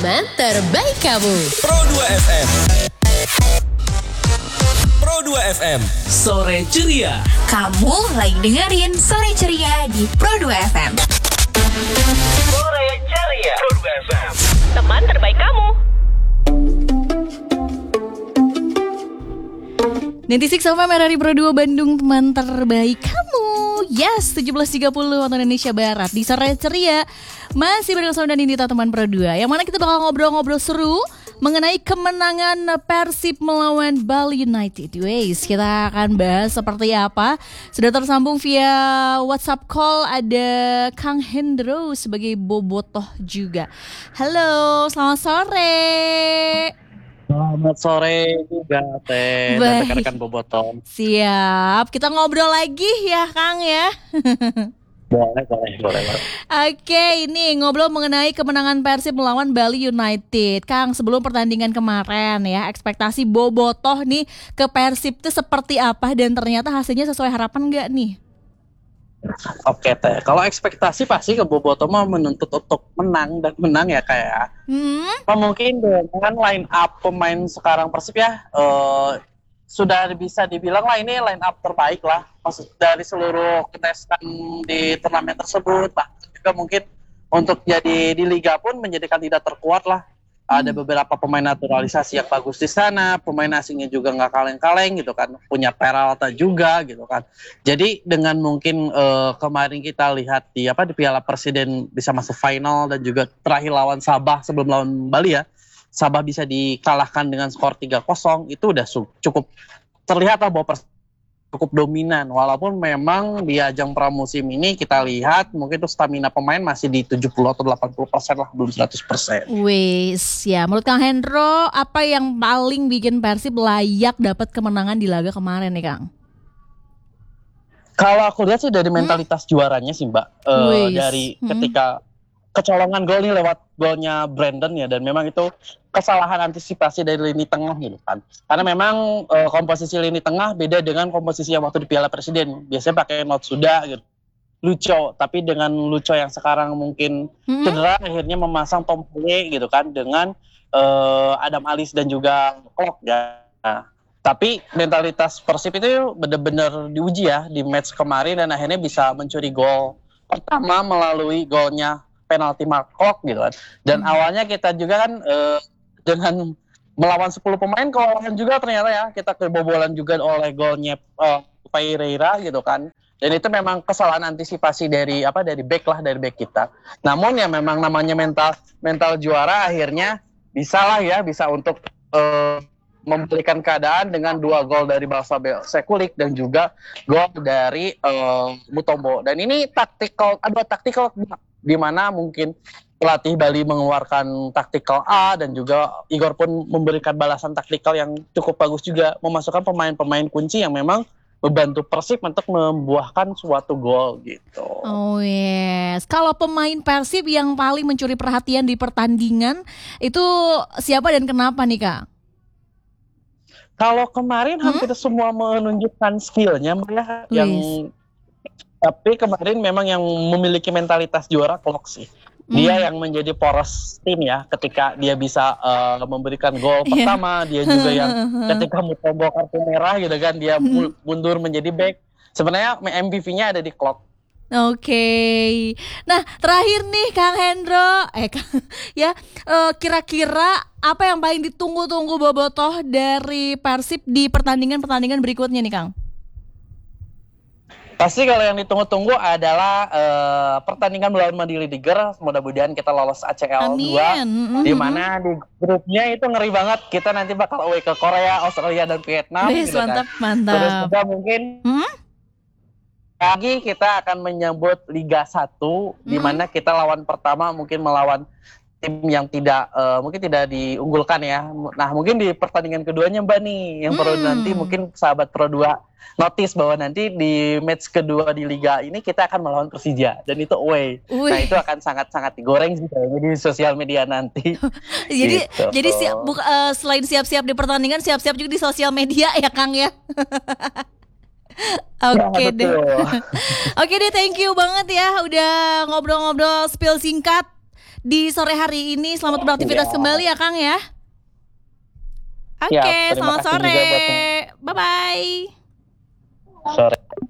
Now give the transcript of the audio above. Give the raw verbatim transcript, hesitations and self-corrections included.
teman terbaik kamu. Pro dua F M. Pro dua F M. Sore ceria. Kamu lagi dengerin Sore Ceria di Pro dua F M. Sore ceria. Pro dua F M. Teman terbaik kamu. sembilan puluh enam F M R R I Pro dua Bandung, teman terbaik kamu. Yes, tujuh belas tiga puluh waktu Indonesia Barat di Sore Ceria. Masih bersama dan Indita, teman Pro dua. Yang mana kita bakal ngobrol-ngobrol seru mengenai kemenangan Persib melawan Bali United. Ways, kita akan bahas seperti apa. Sudah tersambung via WhatsApp call ada Kang Hendro sebagai bobotoh juga. Halo, selamat sore. Selamat sore juga Teh dan rekan-rekan bobotoh. Siap, kita ngobrol lagi ya Kang ya. Boleh, boleh, boleh, boleh. Oke, ini ngobrol mengenai kemenangan Persib melawan Bali United. Kang, sebelum pertandingan kemarin ya, ekspektasi bobotoh nih ke Persib itu seperti apa dan ternyata hasilnya sesuai harapan nggak nih? Oke Teh, kalau ekspektasi pasti ke bobotoh mah menuntut untuk menang dan menang ya kayak. Hmm? Mungkin dengan line up pemain sekarang Persib ya, uh, sudah bisa dibilang lah ini line up terbaik lah. Maksud dari seluruh kontestan di turnamen tersebut, bahkan juga mungkin untuk jadi di liga pun menjadi kandidat terkuat lah. Ada beberapa pemain naturalisasi yang bagus di sana, pemain asingnya juga nggak kaleng-kaleng gitu kan, punya Peralta juga gitu kan. Jadi dengan mungkin uh, kemarin kita lihat di apa di Piala Presiden bisa masuk final dan juga terakhir lawan Sabah sebelum lawan Bali ya, Sabah bisa dikalahkan dengan skor tiga kosong, itu udah su- cukup terlihat lah bahwa Persib cukup dominan, walaupun memang di ajang pramusim ini kita lihat mungkin tuh stamina pemain masih di tujuh puluh atau delapan puluh persen lah, belum seratus persen. Wis, ya menurut Kang Hendro apa yang paling bikin Persib layak dapat kemenangan di laga kemarin nih Kang? Kalau aku lihat sih dari mentalitas hmm? juaranya sih Mbak, uh, dari hmm. ketika kecolongan gol nih lewat golnya Brandon ya, dan memang itu kesalahan antisipasi dari lini tengah gitu kan. Karena memang e, komposisi lini tengah beda dengan komposisi yang waktu di Piala Presiden. Biasanya pakai Notsuda gitu. Luco, tapi dengan Luco yang sekarang mungkin hmm. cedera, akhirnya memasang Tom Hule gitu kan dengan e, Adam Alis dan juga Klok ya. Nah, tapi mentalitas Persib itu benar-benar diuji ya di match kemarin dan akhirnya bisa mencuri gol pertama melalui golnya penalti Markok gitu kan. Dan hmm. awalnya kita juga kan uh, dengan melawan sepuluh pemain kewalahan juga ternyata ya, kita kebobolan juga oleh golnya uh, Pereira gitu kan. Dan itu memang kesalahan antisipasi dari apa dari back lah dari back kita. Namun ya memang namanya mental mental juara akhirnya bisa lah ya bisa untuk uh, memberikan keadaan dengan dua gol dari Balsa Sekulik dan juga gol dari uh, Mutombo. Dan ini taktikal, ada taktikal di mana mungkin pelatih Bali mengeluarkan taktikal A dan juga Igor pun memberikan balasan taktikal yang cukup bagus juga, memasukkan pemain-pemain kunci yang memang membantu Persib untuk membuahkan suatu gol gitu. Oh yes, kalau pemain Persib yang paling mencuri perhatian di pertandingan itu siapa dan kenapa nih Kak? Kalau kemarin hmm? hampir semua menunjukkan skillnya ya, yang tapi kemarin memang yang memiliki mentalitas juara Klok sih. Dia hmm. yang menjadi poros tim ya, ketika dia bisa uh, memberikan gol yeah. pertama, dia juga yang ketika Mutombo kartu merah gitu kan, dia mundur menjadi back. Sebenarnya M V P-nya ada di Klok. Oke, okay. Nah terakhir nih Kang Hendro, eh ya uh, kira-kira apa yang paling ditunggu-tunggu bobotoh dari Persib di pertandingan-pertandingan berikutnya nih Kang? Pasti kalau yang ditunggu-tunggu adalah uh, pertandingan melawan Mandiri Tiger. Mudah-mudahan kita lolos A C L dua, mm-hmm. di mana di grupnya itu ngeri banget. Kita nanti bakal away ke Korea, Australia dan Vietnam. Wih, gitu mantap, kan. mantap. Terus juga mungkin hmm? lagi kita akan menyambut Liga satu, hmm? di mana kita lawan pertama mungkin melawan tim yang tidak uh, mungkin tidak diunggulkan ya. Nah mungkin di pertandingan keduanya Mbak nih yang hmm. perlu nanti mungkin sahabat Pro dua notice bahwa nanti di match kedua di Liga ini kita akan melawan Persija dan itu away. Ui. Nah itu akan sangat-sangat digoreng sih di sosial media nanti. jadi gitu. jadi siap, buka, uh, selain siap-siap di pertandingan, siap-siap juga di sosial media ya Kang ya. Oke ya, deh. Oke deh, thank you banget ya udah ngobrol-ngobrol spill singkat di sore hari ini. Selamat beraktivitas Iya. kembali ya Kang ya. Oke, Siap, terima selamat kasih sore. juga buat- Bye bye. Sore.